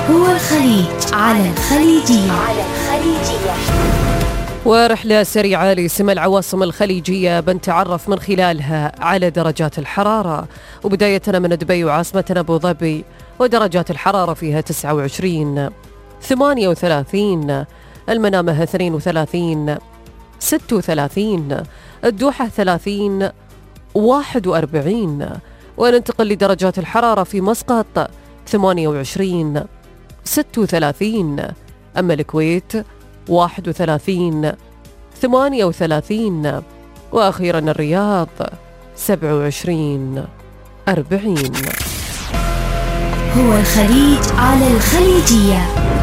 هو الخليج على الخليجية. ورحلة سريعة لسمى العواصم الخليجية بنتعرف من خلالها على درجات الحرارة، وبداية من دبي وعاصمتنا أبو ظبي، ودرجات الحرارة فيها 29 38، المنامة 32 36، الدوحة 30 41. وننتقل لدرجات الحرارة في مسقط 28 36، أما الكويت 31 38، وأخيرا الرياض 27 40. هو الخليج على الخليجية.